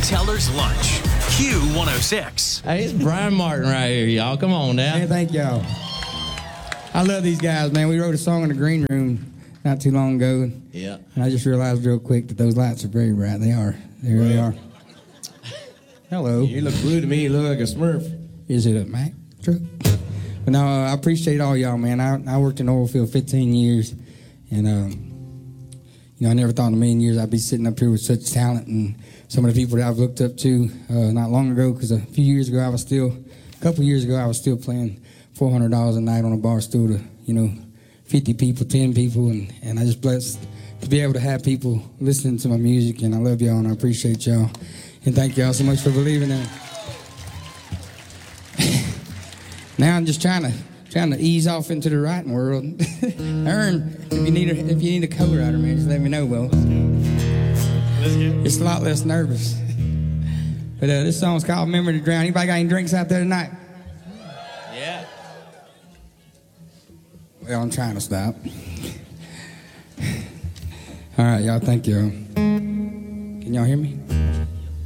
Teller's Lunch, Q106. Hey, it's Brian Martin right here, y'all. Come on now. Hey, thank y'all. I love these guys, man. We wrote a song in the green room not too long ago. Yeah. And I just realized real quick that those lights are very bright. They are. They really are. Hello. You look blue to me. You look like a Smurf. Is it a Mack truck? But no, I appreciate all y'all, man. I worked in the oil field 15 years, and I never thought in a million years I'd be sitting up here with such talent and some of the people that I've looked up to not long ago. Because a couple years ago, I was still playing $400 a night on a bar stool to 50 people, 10 people, and I just blessed to be able to have people listening to my music, and I love y'all and I appreciate y'all, and thank y'all so much for believing in it. Now I'm just trying to ease off into the writing world. Ern, if you need a co-writer, man, just let me know, Will. It's a lot less nervous. But this song's called "Memory to Drown." Anybody got any drinks out there tonight? Yeah. Well, I'm trying to stop. All right, y'all. Thank you. Can y'all hear me?